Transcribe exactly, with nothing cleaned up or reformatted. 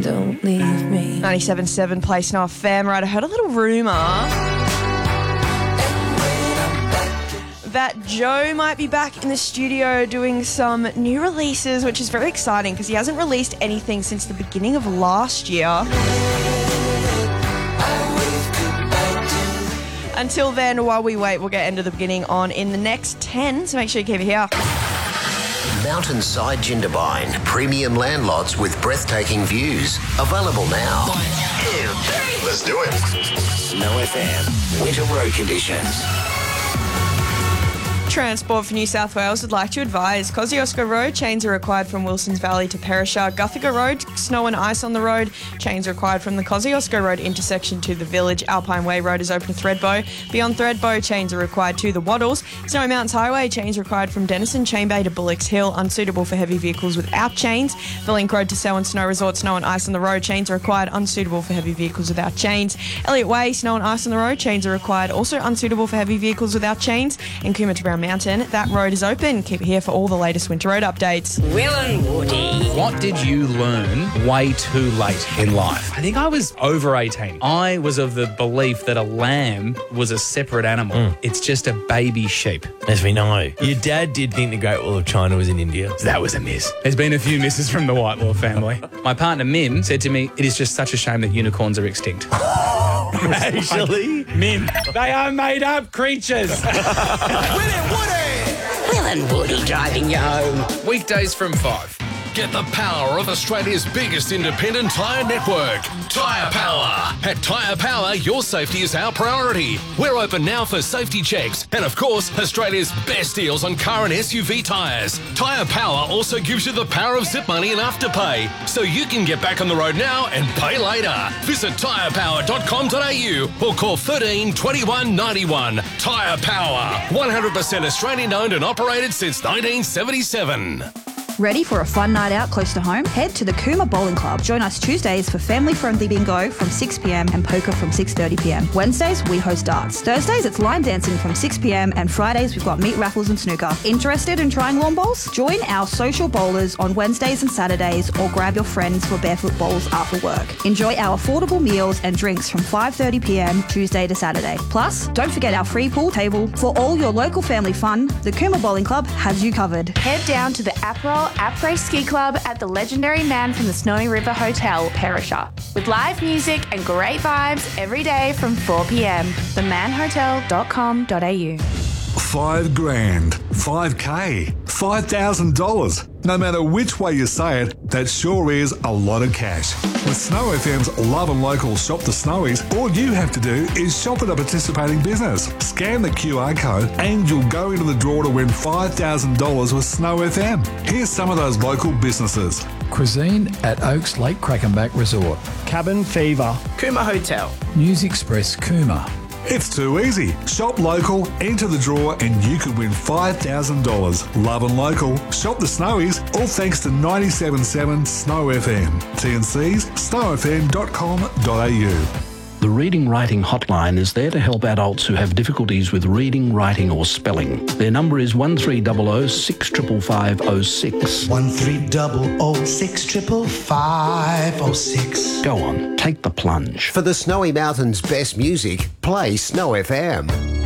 Don't leave me. ninety-seven point seven Play Snow F M. Right, I heard a little rumour that Joe might be back in the studio doing some new releases, which is very exciting because he hasn't released anything since the beginning of last year. Until then, while we wait, we'll get End of the Beginning on in the next ten, so make sure you keep it here. Mountainside Jindabyne. Premium land lots with breathtaking views. Available now. One, two, three. Let's do it. Snow F M. Winter road conditions. Transport for New South Wales would like to advise Kosciuszko Road, chains are required from Wilsons Valley to Perisher. Guthiga Road, snow and ice on the road, chains required from the Kosciuszko Road intersection to the village. Alpine Way Road is open to Thredbo. Beyond Thredbo, chains are required to the Waddles. Snowy Mountains Highway, chains required from Denison Chain Bay to Bullocks Hill, unsuitable for heavy vehicles without chains. The Link Road to Selwyn Snow Resort, snow and ice on the road, chains are required, unsuitable for heavy vehicles without chains. Elliott Way, snow and ice on the road, chains are required, also unsuitable for heavy vehicles without chains. And Cooma to Brown Mountain, that road is open. Keep it here for all the latest winter road updates. Will and Woody. What did you learn way too late in life? I think I was over eighteen. I was of the belief that a lamb was a separate animal. Mm. It's just a baby sheep. As we know. Your dad did think the Great Wall of China was in India. That was a miss. There's been a few misses from the Whitelaw family. My partner Mim said to me, it is just such a shame that unicorns are extinct. Actually? Mim, they are made up creatures. Will and Woody driving you home. Weekdays from five. Get the power of Australia's biggest independent tyre network. Tyre Power. At Tyre Power, your safety is our priority. We're open now for safety checks and, of course, Australia's best deals on car and S U V tyres. Tyre Power also gives you the power of zip money and afterpay, so you can get back on the road now and pay later. Visit tyre power dot com dot a u or call thirteen twenty-one ninety-one. Tyre Power. one hundred percent Australian owned and operated since nineteen seventy-seven. Ready for a fun night out close to home? Head to the Cooma Bowling Club. Join us Tuesdays for family-friendly bingo from six p m and poker from six thirty p m. Wednesdays, we host darts. Thursdays, it's line dancing from six p m and Fridays, we've got meat raffles and snooker. Interested in trying lawn bowls? Join our social bowlers on Wednesdays and Saturdays or grab your friends for barefoot bowls after work. Enjoy our affordable meals and drinks from five thirty p m Tuesday to Saturday. Plus, don't forget our free pool table. For all your local family fun, the Cooma Bowling Club has you covered. Head down to the Aperol Après Ski Club at the legendary Man from the Snowy River Hotel, Perisher, with live music and great vibes every day from four p m. the man hotel dot com dot a u. Five grand, five K, five thousand dollars. No matter which way you say it, that sure is a lot of cash. With Snow F M's Love and Local Shop the Snowies, all you have to do is shop at a participating business. Scan the Q R code and you'll go into the draw to win five thousand dollars with Snow F M. Here's some of those local businesses. Cuisine at Oaks Lake Crackenback Resort. Cabin Fever. Cooma Hotel. News Express Cooma. It's too easy. Shop local, enter the draw, and you could win five thousand dollars. Love and local, shop the Snowies, all thanks to ninety-seven point seven Snow F M. T and C's, snow f m dot com dot a u. The Reading Writing Hotline is there to help adults who have difficulties with reading, writing or spelling. Their number is one three zero zero six five five five zero six. one three zero zero six five five five zero six. Go on, take the plunge. For the Snowy Mountains' best music, play Snow F M.